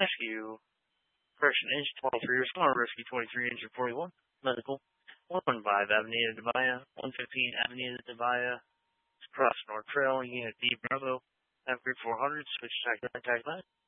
Rescue. Correction, engine 23, respond rescue 23, engine 41, medical. 115 Avenida de Valle, 115 Avenida de Valle, across North Trail, unit D Bravo, F 400, switch tag 9, tag 9.